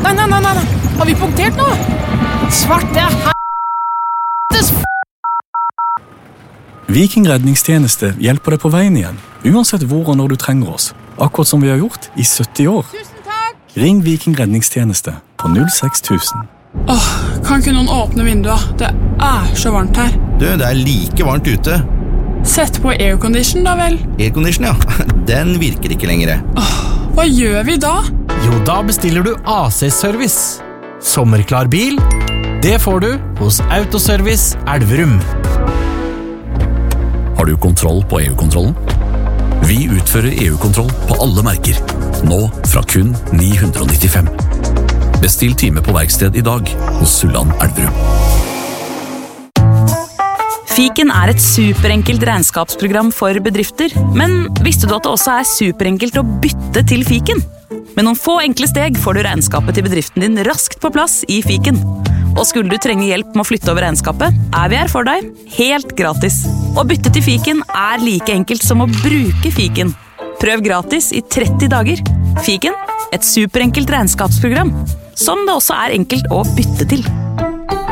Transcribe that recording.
Nei. Har vi punktert nå? Svarte helvetes Viking redningstjeneste hjelper deg på veien igjen, uansett hvor og når du trenger oss. Akkurat som vi har gjort i 70 år. Tusen takk! Ring Viking redningstjeneste på 06000. Kan ikke noen åpne vinduet? Det så varmt her. Du, det like varmt ute. Sett på aircondition da vel. Aircondition, ja. Den virker ikke lenger. Hva gjør vi da? Jo, da bestiller du AC-service. Sommerklar bil, det får du hos Autoservice Elverum. Har du kontroll på EU-kontrollen? Vi utfører EU-kontroll på alle merker. Nå fra kun 995. Bestill time på verksted i dag hos Sulland Elverum. Fiken et superenkelt regnskapsprogram for bedrifter, men visste du at det også superenkelt å bytte til Fiken? Med noen få enkle steg får du regnskapet til bedriften din raskt på plass i Fiken. Og skulle du trenge hjelp med å flytte over regnskapet, vi her for deg, helt gratis. Å bytte til Fiken like enkelt som å bruke Fiken. Prøv gratis i 30 dager. Fiken, et superenkelt regnskapsprogram, som det også enkelt å bytte til.